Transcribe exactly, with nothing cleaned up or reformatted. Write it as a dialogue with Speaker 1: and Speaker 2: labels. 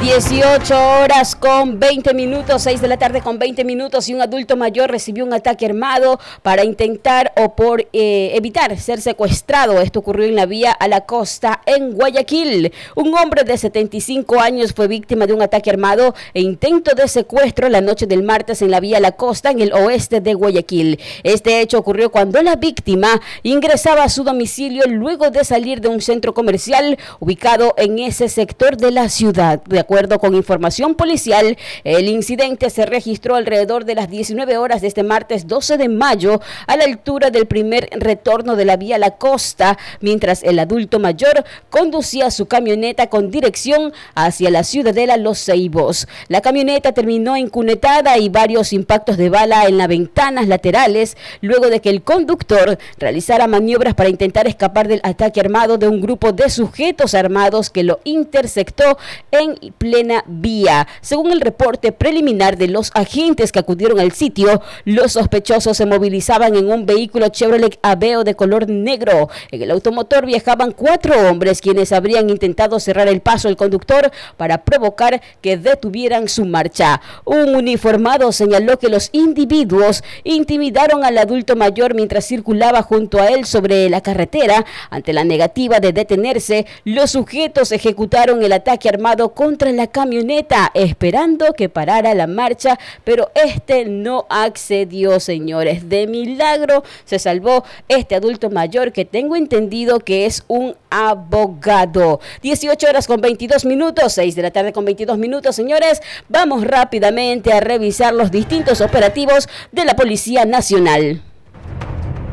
Speaker 1: dieciocho horas con veinte minutos, seis de la tarde con veinte minutos, y un adulto mayor recibió un ataque armado para intentar o por eh, evitar ser secuestrado. Esto ocurrió en la vía a la costa en Guayaquil. Un hombre de setenta y cinco años fue víctima de un ataque armado e intento de secuestro la noche del martes en la vía a la costa en el oeste de Guayaquil. Este hecho ocurrió cuando la víctima ingresaba a su domicilio luego de salir de un centro comercial ubicado en ese sector de la ciudad. De acuerdo con información policial, el incidente se registró alrededor de las diecinueve horas de este martes doce de mayo a la altura del primer retorno de la vía a la costa, mientras el adulto mayor conducía su camioneta con dirección hacia la ciudadela Los Ceibos. La camioneta terminó incunetada y varios impactos de bala en las ventanas laterales luego de que el conductor realizara maniobras para intentar escapar del ataque armado de un grupo de sujetos armados que lo interceptó en plena vía. Según el reporte preliminar de los agentes que acudieron al sitio, los sospechosos se movilizaban en un vehículo Chevrolet Aveo de color negro. En el automotor viajaban cuatro hombres quienes habrían intentado cerrar el paso al conductor para provocar que detuvieran su marcha. Un uniformado señaló que los individuos intimidaron al adulto mayor mientras circulaba junto a él sobre la carretera. Ante la negativa de detenerse, los sujetos ejecutaron el ataque armado contra la camioneta, esperando que parara la marcha, pero este no accedió, señores. De milagro se salvó este adulto mayor, que tengo entendido que es un abogado. dieciocho horas con veintidós minutos, seis de la tarde con veintidós minutos, señores. Vamos rápidamente a revisar los distintos operativos de la Policía Nacional.